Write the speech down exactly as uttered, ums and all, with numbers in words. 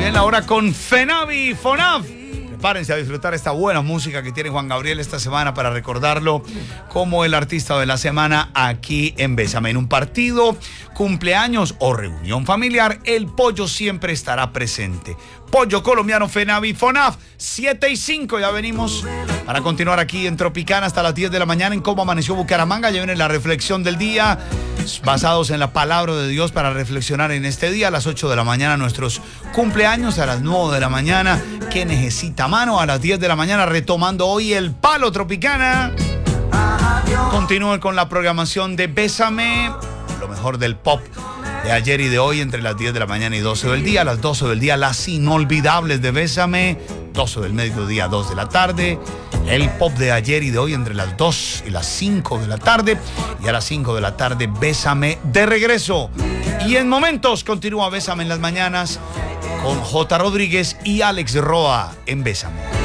En la hora con Fenavi Fonaf. Prepárense a disfrutar esta buena música que tiene Juan Gabriel esta semana para recordarlo como el artista de la semana aquí en Bésame. En un partido, cumpleaños o reunión familiar, el pollo siempre estará presente. Pollo colombiano Fenavi Fonaf, siete y cinco, ya venimos para continuar aquí en Tropicana hasta las diez de la mañana en Cómo Amaneció Bucaramanga. Ya viene la reflexión del día, basados en la palabra de Dios para reflexionar en este día. A las ocho de la mañana nuestros cumpleaños, a las nueve de la mañana ¿Qué necesita mano? A las diez de la mañana retomando hoy el Palo Tropicana. Continúe con la programación de Bésame, lo mejor del pop de ayer y de hoy entre las diez de la mañana y doce del día. A las doce del día las inolvidables de Bésame, doce del mediodía, dos de la tarde. El pop de ayer y de hoy entre las dos y las cinco de la tarde. Y a las cinco de la tarde Bésame de regreso. Y en momentos continúa Bésame en las mañanas con J. Rodríguez y Alex Roa en Bésame.